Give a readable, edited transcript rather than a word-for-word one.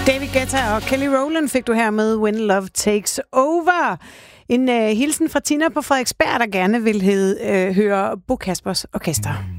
David Guetta og Kelly Rowland fik du her med When Love Takes Over. En hilsen fra Tina på Frederiksberg, der gerne vil høre Bo Kaspers Orkester.